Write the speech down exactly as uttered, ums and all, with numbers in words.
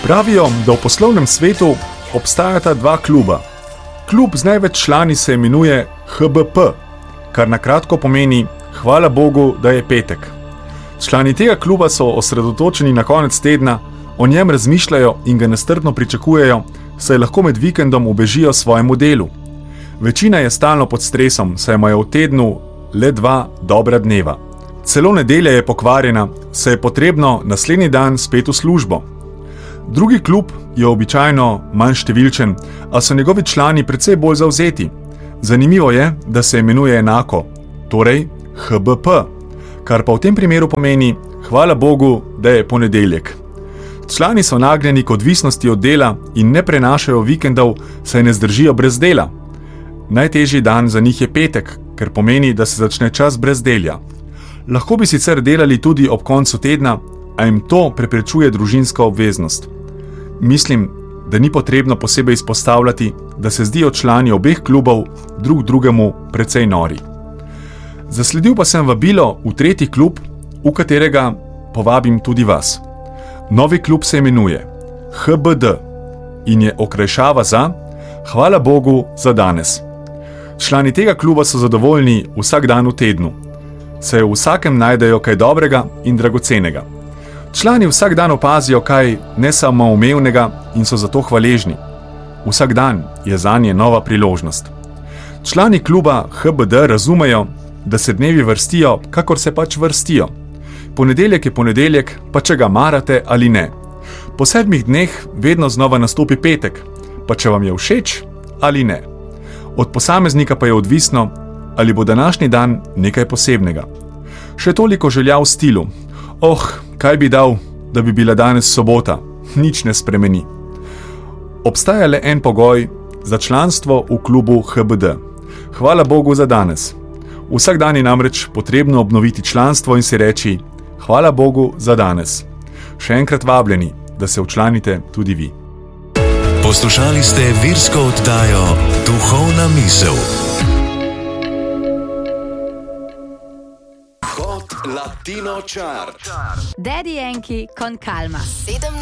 Pravijo, da v poslovnem svetu obstajata dva kluba. Klub z največ člani se imenuje H B P, kar na kratko pomeni hvala Bogu, da je petek. Člani tega kluba so osredotočeni na konec tedna, o njem razmišljajo in ga nestrpno pričakujejo, saj lahko med vikendom ubežijo svojemu delu. Večina je stalno pod stresom, saj imajo v tednu le dva dobra dneva. Celo nedelja je pokvarjena, saj je potrebno naslednji dan spet v službo. Drugi klub je običajno manj številčen, a so njegovi člani precej bolj zavzeti. Zanimivo je, da se imenuje enako, torej H B P, kar pa v tem primeru pomeni hvala Bogu, da je ponedeljek. Člani so nagnjeni k odvisnosti od dela in ne prenašajo vikendov, saj ne zdržijo brez dela. Najtežji dan za njih je petek, ker pomeni, da se začne čas brezdelja. Lahko bi sicer delali tudi ob koncu tedna, a jim to preprečuje družinska obveznost. Mislim, da ni potrebno posebej izpostavljati, da se zdijo člani obeh klubov drug drugemu precej nori. Zasledil pa sem vabilo v tretji klub, v katerega povabim tudi vas. Novi klub se imenuje H B D in je okrajšava za hvala Bogu za danes. Člani tega kluba so zadovoljni vsak dan v tednu, saj v vsakem najdejo kaj dobrega in dragocenega. Člani vsak dan opazijo kaj nesamoumevnega in so zato hvaležni. Vsak dan je zanje nova priložnost. Člani kluba H B D razumejo, da se dnevi vrstijo, kakor se pač vrstijo. Ponedeljek je ponedeljek, pa če ga marate ali ne. Po sedmih dneh vedno znova nastopi petek, pa če vam je všeč ali ne. Od posameznika pa je odvisno, ali bo današnji dan nekaj posebnega. Še toliko želja v stilu: oh, kaj bi dal, da bi bila danes sobota, nič ne spremeni. Obstaja le en pogoj za članstvo v klubu H B D. Hvala Bogu za danes. Vsak dan je namreč potrebno obnoviti članstvo in si reči hvala Bogu za danes. Še enkrat vabljeni, da se včlanite tudi vi. Poslušali ste virsko oddajo Duhovna misel. Hot Latino Chart. Daddy Yankee con calma.